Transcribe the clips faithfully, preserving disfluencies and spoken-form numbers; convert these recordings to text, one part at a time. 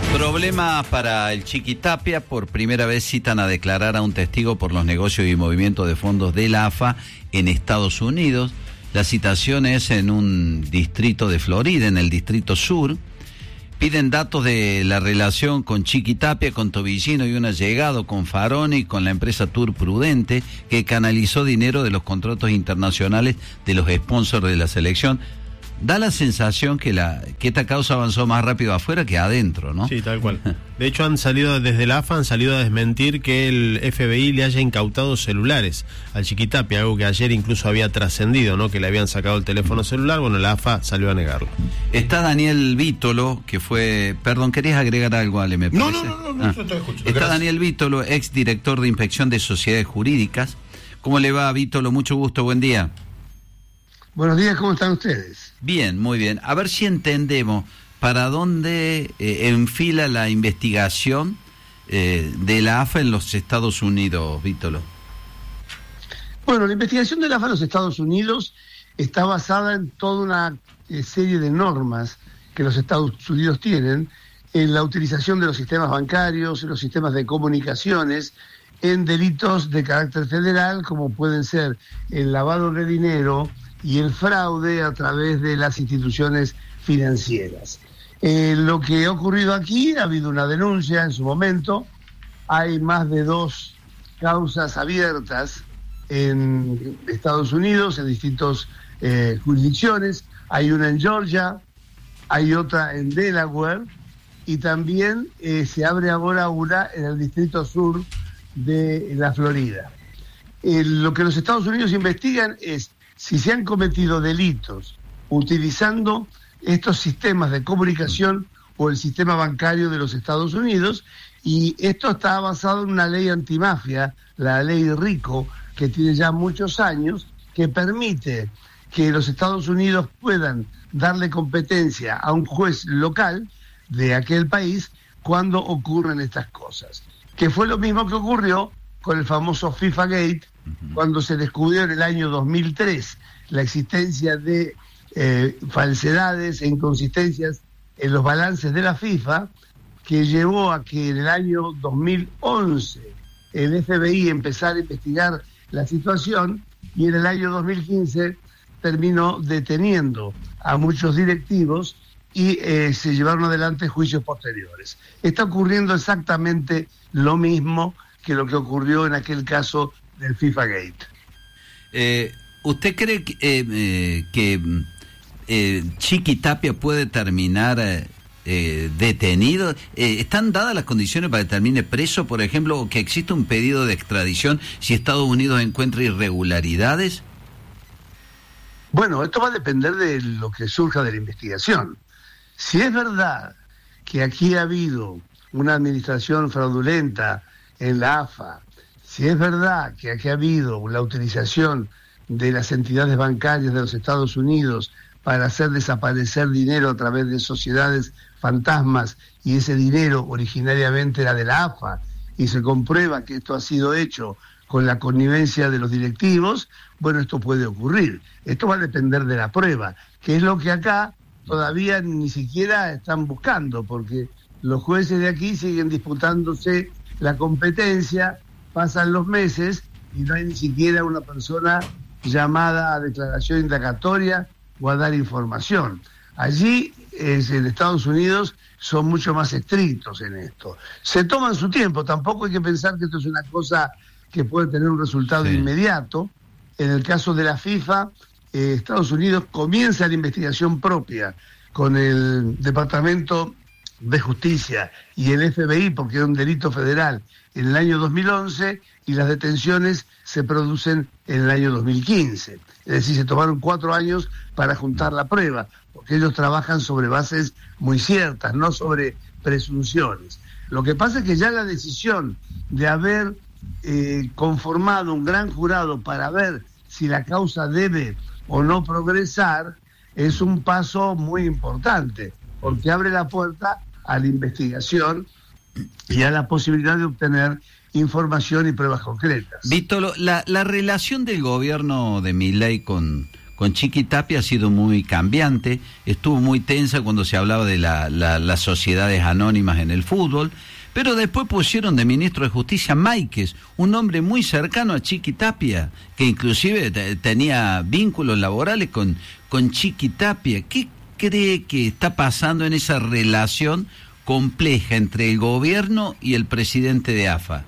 Problema para el Chiquitapia. Por primera vez citan a declarar a un testigo por los negocios y movimientos de fondos de la A F A en Estados Unidos. La citación es en un distrito de Florida, en el distrito sur. Piden datos de la relación con Chiquitapia, con Tobillino y un allegado, con Faroni, con la empresa Tour Prudente, que canalizó dinero de los contratos internacionales de los sponsors de la selección. Da la sensación que la que esta causa avanzó más rápido afuera que adentro, ¿no? Sí, tal cual. De hecho, han salido desde la A F A, han salido a desmentir que el F B I le haya incautado celulares al Chiquitapia, algo que ayer incluso había trascendido, ¿no? Que le habían sacado el teléfono celular. Bueno, la A F A salió a negarlo. Está Daniel Vítolo, que fue... Perdón, ¿querías agregar algo, Ale? Me no, parece. no, no, no, ah. no, te escucho. Está Gracias. Daniel Vítolo, ex director de Inspección de Sociedades Jurídicas. ¿Cómo le va, Vítolo? Mucho gusto, buen día. Buenos días, ¿cómo están ustedes? Bien, muy bien. A ver si entendemos para dónde eh, enfila la investigación eh, de la A F A en los Estados Unidos, Vítolo. Bueno, la investigación de la A F A en los Estados Unidos está basada en toda una eh, serie de normas que los Estados Unidos tienen en la utilización de los sistemas bancarios, en los sistemas de comunicaciones, en delitos de carácter federal, como pueden ser el lavado de dinero y el fraude a través de las instituciones financieras. Eh, lo que ha ocurrido aquí, ha habido una denuncia en su momento, hay más de dos causas abiertas en Estados Unidos, en distintas eh, jurisdicciones, hay una en Georgia, hay otra en Delaware, y también eh, se abre ahora una en el distrito sur de la Florida. Eh, lo que los Estados Unidos investigan es si se han cometido delitos utilizando estos sistemas de comunicación o el sistema bancario de los Estados Unidos, y esto está basado en una ley antimafia, la ley RICO, que tiene ya muchos años, que permite que los Estados Unidos puedan darle competencia a un juez local de aquel país cuando ocurren estas cosas. Que fue lo mismo que ocurrió con el famoso FIFA Gate, cuando se descubrió en el año dos mil tres la existencia de eh, falsedades e inconsistencias en los balances de la FIFA, que llevó a que en el año dos mil once el F B I empezara a investigar la situación, y en el año dos mil quince terminó deteniendo a muchos directivos y eh, se llevaron adelante juicios posteriores. Está ocurriendo exactamente lo mismo que lo que ocurrió en aquel caso del FIFA Gate. Eh, ¿Usted cree que, eh, eh, que eh, Chiquitapia puede terminar eh, eh, detenido? Eh, ¿Están dadas las condiciones para que termine preso, por ejemplo, o que existe un pedido de extradición si Estados Unidos encuentra irregularidades? Bueno, esto va a depender de lo que surja de la investigación. Si es verdad que aquí ha habido una administración fraudulenta en la A F A, si es verdad que aquí ha habido la utilización de las entidades bancarias de los Estados Unidos para hacer desaparecer dinero a través de sociedades fantasmas, y ese dinero originariamente era de la A F A, y se comprueba que esto ha sido hecho con la connivencia de los directivos, bueno, esto puede ocurrir. Esto va a depender de la prueba, que es lo que acá todavía ni siquiera están buscando, porque los jueces de aquí siguen disputándose la competencia, pasan los meses y no hay ni siquiera una persona llamada a declaración indagatoria o a dar información. Allí, es, en Estados Unidos, son mucho más estrictos en esto. Se toman su tiempo, tampoco hay que pensar que esto es una cosa que puede tener un resultado sí. inmediato. En el caso de la FIFA, eh, Estados Unidos comienza la investigación propia con el Departamento de Justicia y el F B I, porque era un delito federal, en el año dos mil once, y las detenciones se producen en el año dos mil quince. Es decir, se tomaron cuatro años para juntar la prueba, porque ellos trabajan sobre bases muy ciertas, no sobre presunciones. Lo que pasa es que ya la decisión de haber eh, conformado un gran jurado para ver si la causa debe o no progresar es un paso muy importante, porque abre la puerta a la investigación y a la posibilidad de obtener información y pruebas concretas. Vítolo, la, la relación del gobierno de Milei con, con Chiquitapia ha sido muy cambiante, estuvo muy tensa cuando se hablaba de la, la, las sociedades anónimas en el fútbol, pero después pusieron de ministro de Justicia Máiquez, un hombre muy cercano a Chiquitapia, que inclusive t- tenía vínculos laborales con, con Chiquitapia. ¿Qué cree que está pasando en esa relación compleja entre el gobierno y el presidente de AFA?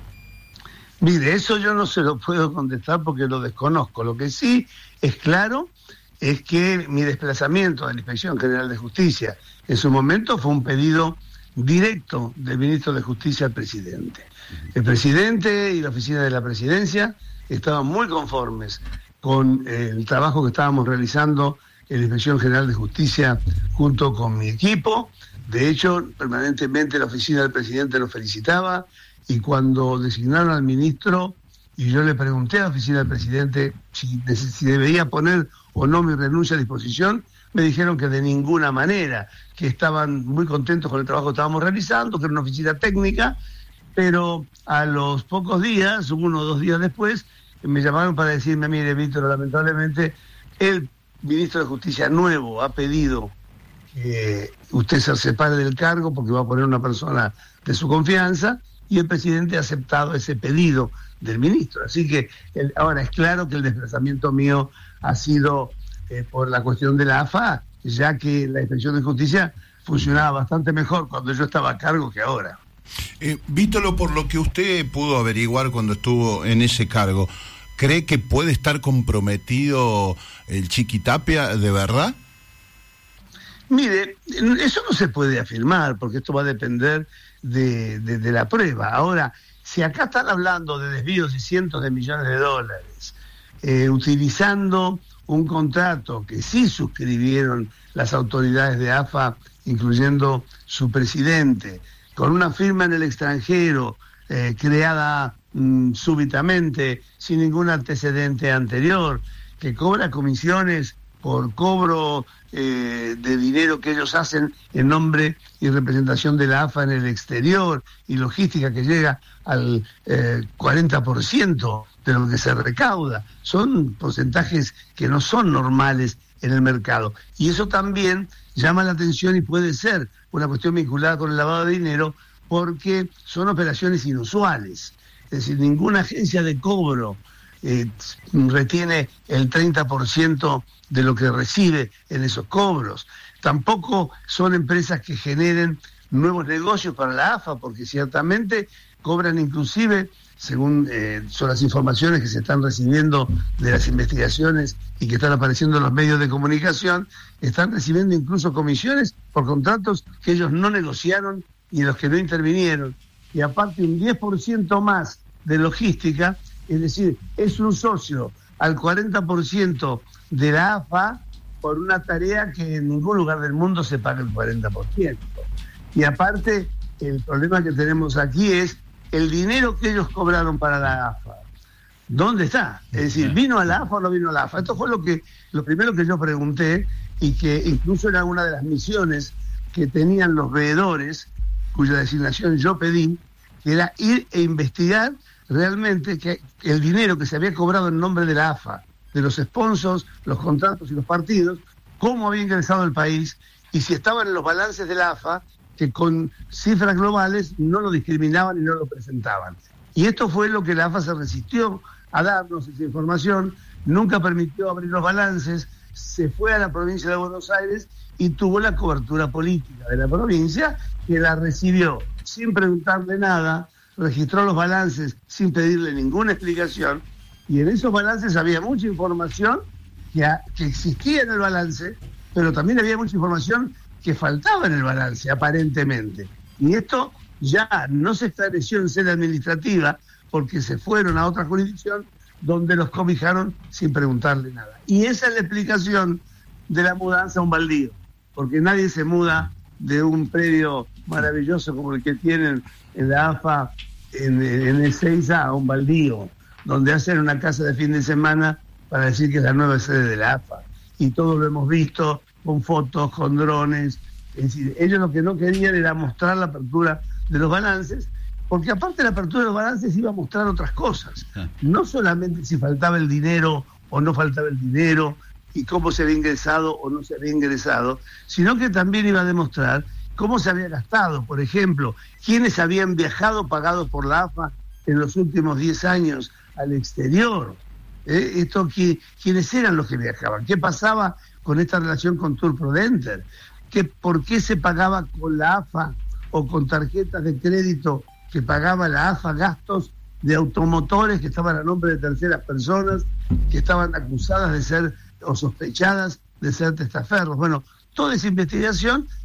Mire, eso yo no se lo puedo contestar porque lo desconozco. Lo que sí es claro es que mi desplazamiento de la Inspección General de Justicia en su momento fue un pedido directo del ministro de Justicia al presidente. El presidente y la oficina de la presidencia estaban muy conformes con el trabajo que estábamos realizando en la Inspección General de Justicia junto con mi equipo. De hecho, permanentemente la oficina del presidente nos felicitaba, y cuando designaron al ministro y yo le pregunté a la oficina del presidente si, si debería poner o no mi renuncia a disposición, me dijeron que de ninguna manera, que estaban muy contentos con el trabajo que estábamos realizando, que era una oficina técnica, pero a los pocos días, uno o dos días después, me llamaron para decirme, mire, Víctor, lamentablemente el ministro de Justicia nuevo ha pedido que usted se separe del cargo porque va a poner una persona de su confianza, y el presidente ha aceptado ese pedido del ministro. Así que el, ahora es claro que el desplazamiento mío ha sido eh, por la cuestión de la AFA, ya que la Inspección de Justicia funcionaba bastante mejor cuando yo estaba a cargo que ahora. Eh, Vítolo, por lo que usted pudo averiguar cuando estuvo en ese cargo, ¿cree que puede estar comprometido el Chiquitapia de verdad? Mire, eso no se puede afirmar, porque esto va a depender de, de, de la prueba. Ahora, si acá están hablando de desvíos de cientos de millones de dólares, eh, utilizando un contrato que sí suscribieron las autoridades de AFA, incluyendo su presidente, con una firma en el extranjero, eh, creada mmm, súbitamente, sin ningún antecedente anterior, que cobra comisiones por cobro eh, de dinero que ellos hacen en nombre y representación de la AFA en el exterior, y logística que llega al eh, cuarenta por ciento de lo que se recauda. Son porcentajes que no son normales en el mercado. Y eso también llama la atención y puede ser una cuestión vinculada con el lavado de dinero, porque son operaciones inusuales. Es decir, ninguna agencia de cobro eh, retiene el treinta por ciento de lo que recibe en esos cobros. Tampoco son empresas que generen nuevos negocios para la AFA, porque ciertamente cobran inclusive, según eh, son las informaciones que se están recibiendo de las investigaciones y que están apareciendo en los medios de comunicación, están recibiendo incluso comisiones por contratos que ellos no negociaron y en los que no intervinieron. Y aparte un diez por ciento más de logística, es decir, es un socio al cuarenta por ciento de la AFA por una tarea que en ningún lugar del mundo se paga el cuarenta por ciento. Y aparte, el problema que tenemos aquí es el dinero que ellos cobraron para la AFA. ¿Dónde está? Es decir, ¿vino a la AFA o no vino a la AFA? Esto fue lo que lo primero que yo pregunté, y que incluso era una de las misiones que tenían los veedores, cuya designación yo pedí, que era ir e investigar realmente que el dinero que se había cobrado en nombre de la AFA, de los sponsors, los contratos y los partidos, cómo había ingresado al país, y si estaban en los balances de la AFA, que con cifras globales no lo discriminaban y no lo presentaban. Y esto fue lo que la AFA se resistió a darnos, esa información, nunca permitió abrir los balances, se fue a la provincia de Buenos Aires y tuvo la cobertura política de la provincia, que la recibió sin preguntarle nada, registró los balances sin pedirle ninguna explicación, y en esos balances había mucha información que, a, que existía en el balance, pero también había mucha información que faltaba en el balance, aparentemente. Y esto ya no se estableció en sede administrativa, porque se fueron a otra jurisdicción donde los cobijaron sin preguntarle nada. Y esa es la explicación de la mudanza a un baldío, porque nadie se muda de un predio maravilloso como el que tienen en la AFA en, en Ezeiza a un baldío, donde hacen una casa de fin de semana para decir que es la nueva sede de la AFA. Y todo lo hemos visto con fotos, con drones. Es decir, ellos lo que no querían era mostrar la apertura de los balances, porque aparte la apertura de los balances iba a mostrar otras cosas. No solamente si faltaba el dinero o no faltaba el dinero, y cómo se había ingresado o no se había ingresado, sino que también iba a demostrar cómo se había gastado. Por ejemplo, quiénes habían viajado pagados por la A F A en los últimos diez años al exterior. ¿Eh? Esto, que, ¿Quiénes eran los que viajaban? ¿Qué pasaba con esta relación con Tour Prodenter? ¿Qué, ¿Por qué se pagaba con la A F A o con tarjetas de crédito que pagaba la A F A gastos de automotores que estaban a nombre de terceras personas, que estaban acusadas de ser o sospechadas de ser testaferros? Bueno, toda esa investigación